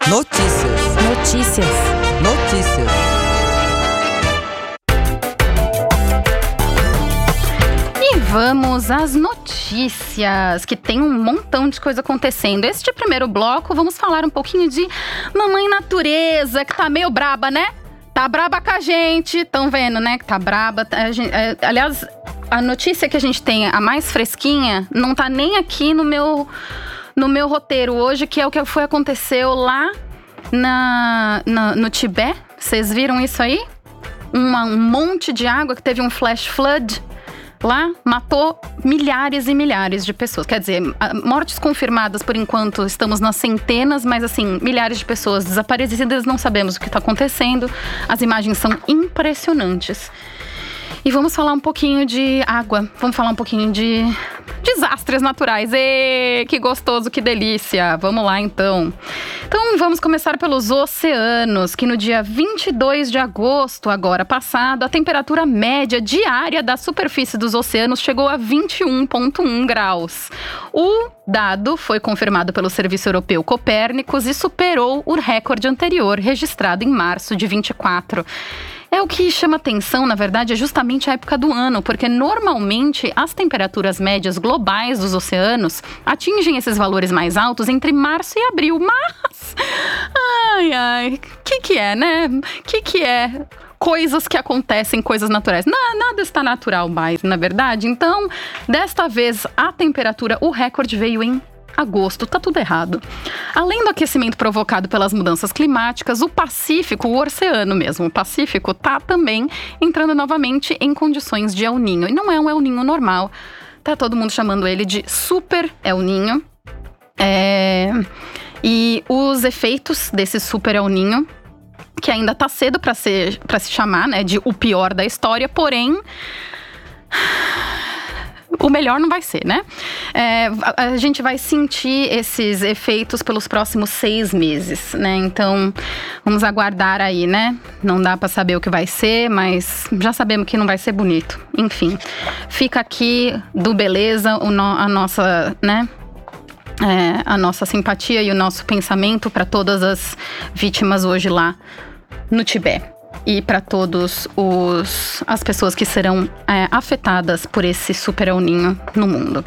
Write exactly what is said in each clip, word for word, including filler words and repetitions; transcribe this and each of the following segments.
Notícias. Notícias. Notícias. E vamos às notícias, que tem um montão de coisa acontecendo. Este primeiro bloco, vamos falar um pouquinho de Mamãe Natureza, que tá meio braba, né? Tá braba com a gente, estão vendo, né? Que tá braba. A gente, é, aliás, a notícia que a gente tem, a mais fresquinha, não tá nem aqui no meu, no meu roteiro hoje, que é o que foi aconteceu lá na, na, no Tibete. Vocês viram isso aí? Uma, um monte de água que teve um flash flood lá, matou milhares e milhares de pessoas. Quer dizer, mortes confirmadas por enquanto estamos nas centenas, mas assim, milhares de pessoas desaparecidas, não sabemos o que está acontecendo. As imagens são impressionantes. E vamos falar um pouquinho de água, vamos falar um pouquinho de desastres naturais. Ê, que gostoso, que delícia! Vamos lá, então. Então, vamos começar pelos oceanos, que no dia vinte e dois de agosto, agora passado, a temperatura média diária da superfície dos oceanos chegou a vinte e um vírgula um graus. O dado foi confirmado pelo Serviço Europeu Copérnicos e superou o recorde anterior, registrado em março de vinte e quatro. É o que chama atenção, na verdade, é justamente a época do ano, porque normalmente as temperaturas médias globais dos oceanos atingem esses valores mais altos entre março e abril. Mas, ai, ai, o que que é, né? O que que é? Coisas que acontecem, coisas naturais. Nada, nada está natural mais, na verdade. Então, desta vez, a temperatura, o recorde veio em agosto, tá tudo errado. Além do aquecimento provocado pelas mudanças climáticas, o Pacífico, o oceano mesmo, o Pacífico, tá também entrando novamente em condições de El Niño. E não é um El Niño normal, tá todo mundo chamando ele de Super El Niño. É... E os efeitos desse Super El Niño, que ainda tá cedo para ser, para se chamar, né, de o pior da história, porém o melhor não vai ser, né? É, a, a gente vai sentir esses efeitos pelos próximos seis meses, né? Então, vamos aguardar aí, né? Não dá pra saber o que vai ser, mas já sabemos que não vai ser bonito. Enfim, fica aqui do Beleza o no, a nossa, né? É, a nossa simpatia e o nosso pensamento para todas as vítimas hoje lá no Tibete. E para todos os as pessoas que serão é, afetadas por esse super El Niño no mundo.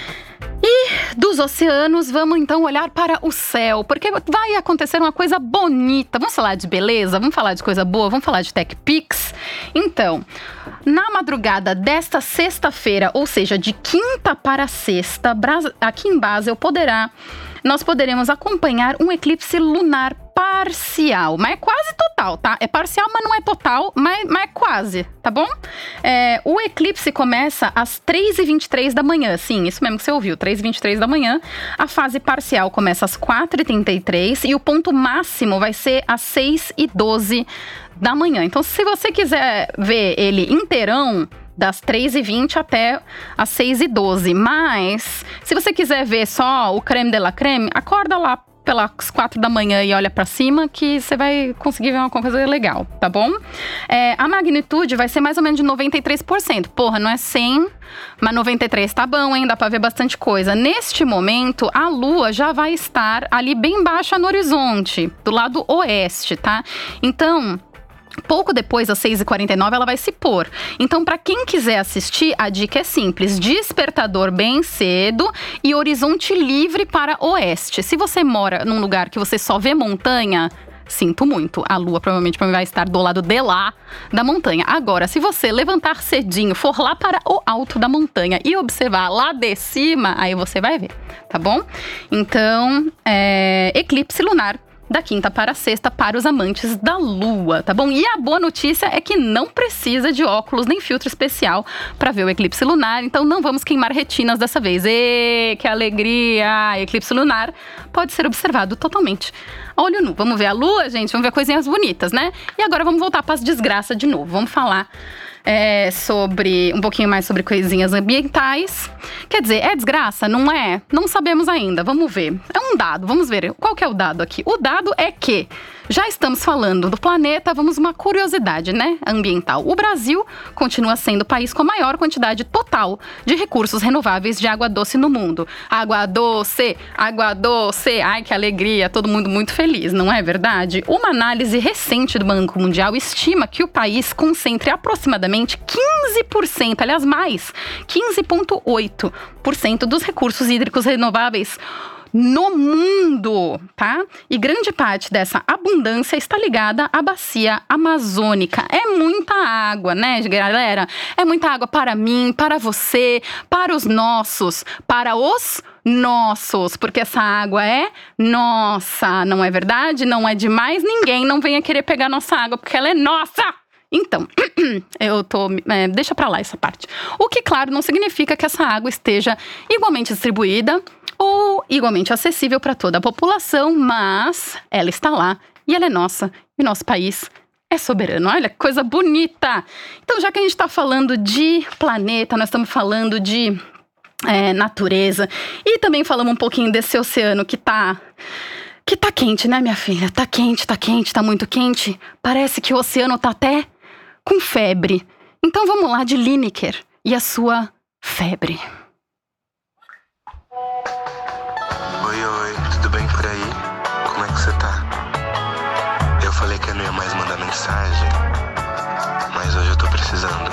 E dos oceanos, vamos então olhar para o céu, porque vai acontecer uma coisa bonita. Vamos falar de beleza? Vamos falar de coisa boa? Vamos falar de TechPix? Então, na madrugada desta sexta-feira, ou seja, de quinta para sexta, aqui em Basel poderá, nós poderemos acompanhar um eclipse lunar parcial, mas é quase total, tá? É parcial, mas não é total, mas, mas é quase, tá bom? É, o eclipse começa às três e vinte e três da manhã, sim, isso mesmo que você ouviu, três e vinte e três da manhã. A fase parcial começa às quatro e trinta e três e o ponto máximo vai ser às seis e doze da manhã. Então, se você quiser ver ele inteirão, das três e vinte até as seis e doze. Mas, se você quiser ver só o creme de la creme, acorda lá pelas quatro da manhã e olha pra cima que você vai conseguir ver uma coisa legal, tá bom? É, a magnitude vai ser mais ou menos de noventa e três por cento. Porra, não é cem, mas noventa e três tá bom, hein? Dá pra ver bastante coisa. Neste momento, a Lua já vai estar ali bem baixa no horizonte, do lado oeste, tá? Então, pouco depois, às seis e quarenta e nove, ela vai se pôr. Então, para quem quiser assistir, a dica é simples. Despertador bem cedo e horizonte livre para oeste. Se você mora num lugar que você só vê montanha, sinto muito. A Lua provavelmente vai estar do lado de lá da montanha. Agora, se você levantar cedinho, for lá para o alto da montanha e observar lá de cima, aí você vai ver, tá bom? Então, é, eclipse lunar da quinta para a sexta para os amantes da Lua, tá bom? E a boa notícia é que não precisa de óculos nem filtro especial para ver o eclipse lunar, então não vamos queimar retinas dessa vez. Ê, que alegria! Eclipse lunar pode ser observado totalmente a olho nu. Vamos ver a Lua, gente? Vamos ver coisinhas bonitas, né? E agora vamos voltar para as desgraças de novo. Vamos falar É, sobre um pouquinho mais sobre coisinhas ambientais. Quer dizer, é desgraça? Não é? Não sabemos ainda, vamos ver. É um dado, vamos ver. Qual que é o dado aqui? O dado é que já estamos falando do planeta, vamos uma curiosidade, né, ambiental. O Brasil continua sendo o país com a maior quantidade total de recursos renováveis de água doce no mundo. Água doce, água doce, ai que alegria, todo mundo muito feliz, não é verdade? Uma análise recente do Banco Mundial estima que o país concentre aproximadamente quinze por cento, aliás mais, quinze vírgula oito por cento dos recursos hídricos renováveis no mundo, tá? E grande parte dessa abundância está ligada à bacia amazônica. É muita água, né, galera? É muita água para mim, para você, para os nossos, para os nossos, porque essa água é nossa, não é verdade? Não é de mais ninguém, não venha querer pegar nossa água, porque ela é nossa! Então, eu tô... É, deixa pra lá essa parte. O que, claro, não significa que essa água esteja igualmente distribuída ou igualmente acessível para toda a população, mas ela está lá e ela é nossa e nosso país é soberano. Olha que coisa bonita! Então, já que a gente está falando de planeta, nós estamos falando de é, natureza e também falamos um pouquinho desse oceano que tá... Que tá quente, né, minha filha? Tá quente, tá quente, tá muito quente. Parece que o oceano tá até com febre. Então vamos lá de Lineker e a sua febre. Oi, oi, tudo bem por aí? Como é que você tá? Eu falei que eu não ia mais mandar mensagem, mas hoje eu tô precisando.